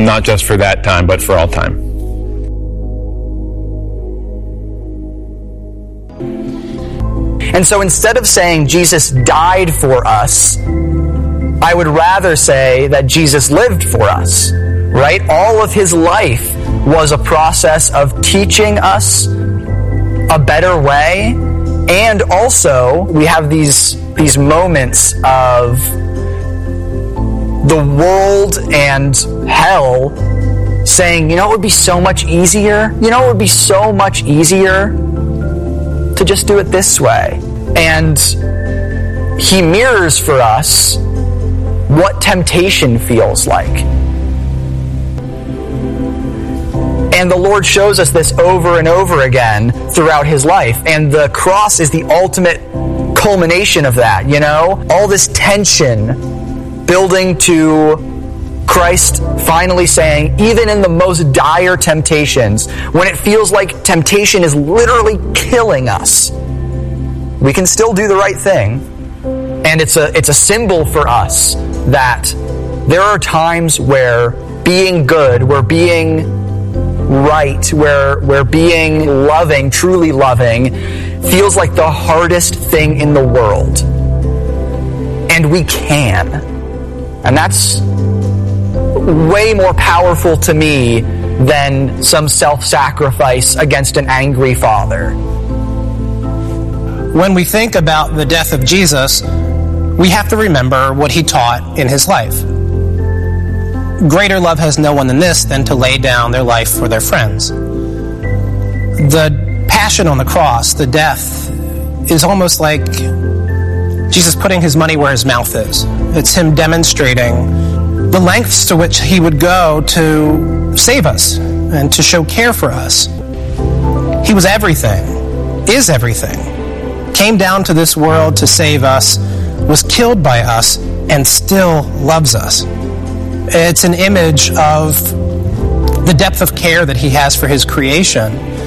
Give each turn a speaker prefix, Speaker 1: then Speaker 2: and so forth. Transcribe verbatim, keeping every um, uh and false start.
Speaker 1: not just for that time, but for all time.
Speaker 2: And so instead of saying Jesus died for us, I would rather say that Jesus lived for us, right? All of his life was a process of teaching us a better way. And also, we have these, these moments of the world and hell saying, you know, it would be so much easier. You know, it would be so much easier to just do it this way. And he mirrors for us what temptation feels like. And the Lord shows us this over and over again throughout his life. And the cross is the ultimate culmination of that, you know? All this tension building to Christ finally saying, even in the most dire temptations, when it feels like temptation is literally killing us, we can still do the right thing. And it's a it's a symbol for us that there are times where being good, where being right, where where being loving, truly loving, feels like the hardest thing in the world. And we can. And that's way more powerful to me than some self-sacrifice against an angry father.
Speaker 3: When we think about the death of Jesus, we have to remember what he taught in his life. Greater love has no one than this than to lay down their life for their friends. The passion on the cross, the death, is almost like Jesus putting his money where his mouth is. It's him demonstrating the lengths to which he would go to save us and to show care for us. He was everything, is everything, came down to this world to save us, was killed by us, and still loves us. It's an image of the depth of care that he has for his creation